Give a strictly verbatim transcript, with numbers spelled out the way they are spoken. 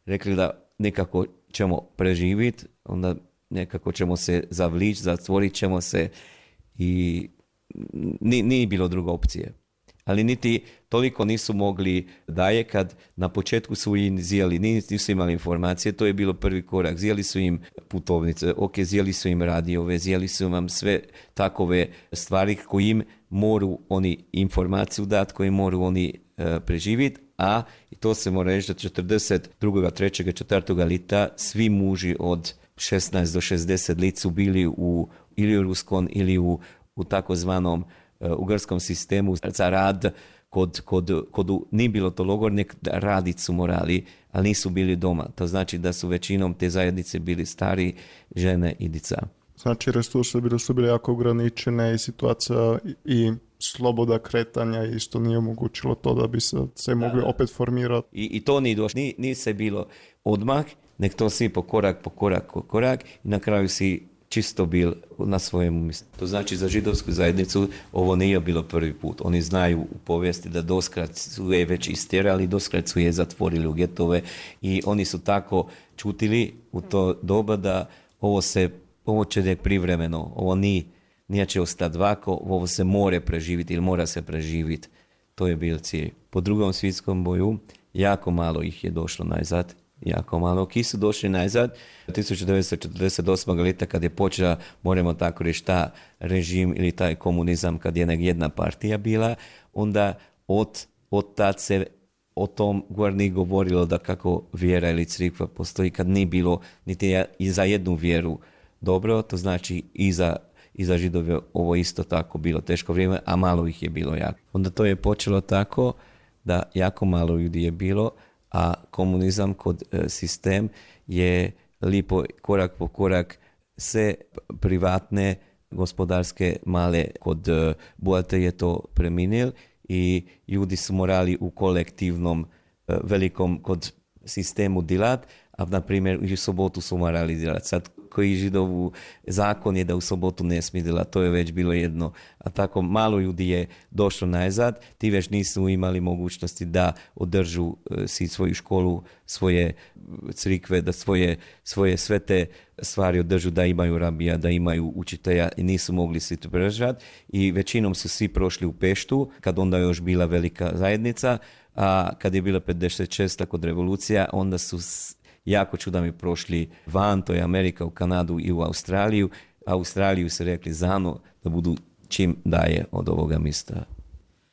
rekli da nekako ćemo preživjeti, onda nekako ćemo se zavlići, zatvorit ćemo se i nije bilo druge opcije. Ali niti toliko nisu mogli daje kad na početku su im zjeli, nisu imali informacije, to je bilo prvi korak. Zjeli su im putovnice, ok, zjeli su im radiove, zjeli su vam sve takove stvari koji im moru oni informaciju dati, koji moru oni e, preživjeti, a i to se mora reći da četrdeset drugog, trećeg, četvrtog lita svi muži od šesnaest do šezdeset let su bili u ili u ruskom ili u, u takozvanom u grčkom sistemu za rad, kod, kod, kod nije bilo to logor, nek radit su morali, ali nisu bili doma. To znači da su većinom te zajednice bili stari, žene i dica. Znači resurse bile su bile jako ograničene i situacija i sloboda kretanja isto nije omogućilo to da bi se, se mogli da, opet formirati. I, i to nije došlo, nije, nije se bilo odmah, nek to si po korak, po korak, po korak i na kraju si čisto bil na svojem mjestu. To znači za židovsku zajednicu ovo nije bilo prvi put. Oni znaju u povijesti da doskrat su je već istjerali, doskrat su je zatvorili u getove i oni su tako čutili u to doba da ovo se, ovo će nek privremeno, ovo nije, nije će ostati ovako, ovo se more preživiti ili mora se preživiti. To je bil cilj. Po drugom svjetskom boju jako malo ih je došlo nazad. Jako malo. Ki su došli nazad tisuća devetsto četrdeset osmog leta kad je počela, moramo tako reći, ta režim ili taj komunizam kad je jedna partija bila, onda od, od tad se o tom gore nije govorilo da kako vjera ili crkva postoji, kad nije bilo niti i za jednu vjeru dobro, to znači i za, i za Židove ovo isto tako bilo teško vrijeme, a malo ih je bilo jako. Onda to je počelo tako da jako malo ljudi je bilo, a komunizam kod e, sistem je lipo korak po korak se privatne gospodarske male kod e, Boate je to preminil i ljudi su morali u kolektivnom e, velikom kod sistemu dilat, a na primjer u sobotu su morali dilat. Sad koji Židovu zakon je da u sobotu ne smije dilat, to je već bilo jedno. A tako malo ljudi je došlo nazad, ti već nisu imali mogućnosti da održu e, si svoju školu, svoje crikve, da svoje, svoje sve te stvari održu, da imaju rabija, da imaju učitelja i nisu mogli se to držati. I većinom su svi prošli u Peštu, kad onda je još bila velika zajednica, a kad je bila pedeset šesta kod revolucija, onda su jako čudami prošli van, to je Amerika, u Kanadu i u Australiju. Australiju se rekli zano da budu čim daje od ovoga mjesta.